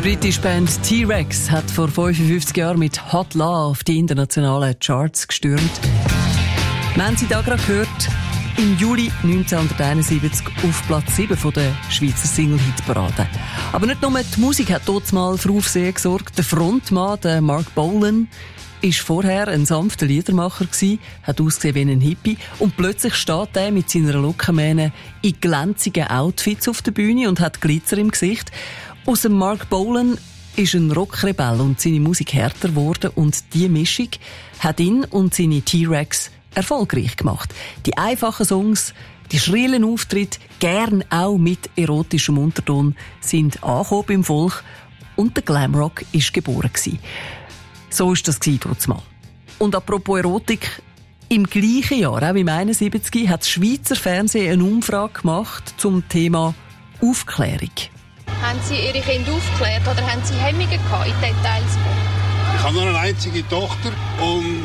britische Band T-Rex hat vor 55 Jahren mit Hot Love die internationalen Charts gestürmt. Wir haben sie da gerade gehört, im Juli 1971 auf Platz 7 von der Schweizer Single-Hit-Parade. Aber nicht nur die Musik hat dort mal für Aufsehen gesorgt. Der Frontmann, der Mark Bolan, war vorher ein sanfter Liedermacher gewesen, hat ausgesehen wie ein Hippie und plötzlich steht er mit seiner Lockenmähne in glänzigen Outfits auf der Bühne und hat Glitzer im Gesicht. Aus dem Mark Bolan ist ein Rockrebell und seine Musik härter geworden und diese Mischung hat ihn und seine T-Rex erfolgreich gemacht. Die einfachen Songs, die schrillen Auftritte, gern auch mit erotischem Unterton, sind angekommen beim Volk und der Glamrock ist geboren gewesen. So war das dort mal. Und apropos Erotik, im gleichen Jahr, auch im 71, hat das Schweizer Fernsehen eine Umfrage gemacht zum Thema Aufklärung. Haben Sie Ihre Kinder aufgeklärt oder haben Sie Hemmungen gehabt, in Details zu gehen? Ich habe nur eine einzige Tochter und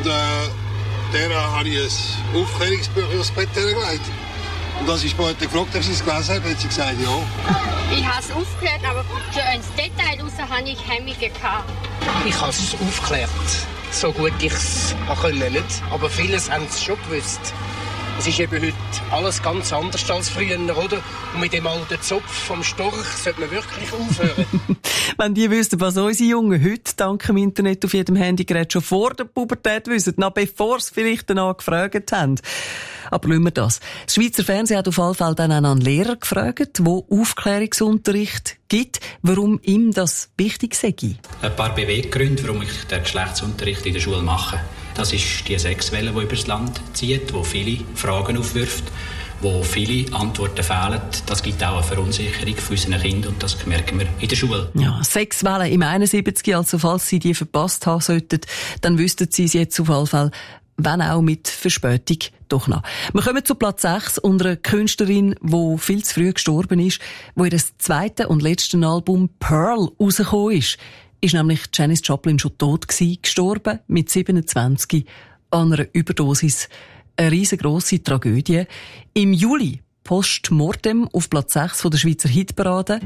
der habe ich ein Aufklärungsbuch aufs Bett gelegt. Und als ich später gefragt habe, ob sie es gelesen hat, hat sie gesagt, ja. Ich habe es aufgeklärt, aber ins Detail raus habe ich Hemmungen gehabt. Ich habe es aufgeklärt, so gut ich es konnte nicht. Aber vieles haben sie schon gewusst. Es ist eben heute alles ganz anders als früher, oder? Und mit dem alten Zopf vom Storch sollte man wirklich aufhören. Wenn die wüssten, was unsere Jungen heute dank dem Internet auf jedem Handygerät schon vor der Pubertät wissen, noch bevor sie vielleicht danach gefragt haben. Aber lassen wir das. Das Schweizer Fernsehen hat auf alle Fälle dann auch einen Lehrer gefragt, der Aufklärungsunterricht gibt, warum ihm das wichtig sei. Ein paar Beweggründe, warum ich den Geschlechtsunterricht in der Schule mache. Das ist die Sexwelle, die übers Land zieht, die viele Fragen aufwirft, wo viele Antworten fehlen. Das gibt auch eine Verunsicherung für unsere Kinder und das merken wir in der Schule. Ja, Sexwelle im 71, also falls Sie die verpasst haben sollten, dann wüssten Sie es jetzt auf alle Fälle, wenn auch mit Verspätung, doch noch. Wir kommen zu Platz 6 und einer Künstlerin, die viel zu früh gestorben ist, wo ihr zweite und letzte Album Pearl rausgekommen ist nämlich Janis Joplin schon tot gewesen, gestorben mit 27 an einer Überdosis. Eine riesengroße Tragödie. Im Juli postmortem auf Platz 6 von der Schweizer Hitparade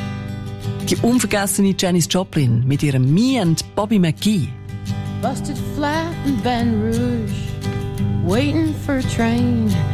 die unvergessene Janis Joplin mit ihrem Me and Bobby McGee. Busted flat in Baton Rouge, waiting for a train.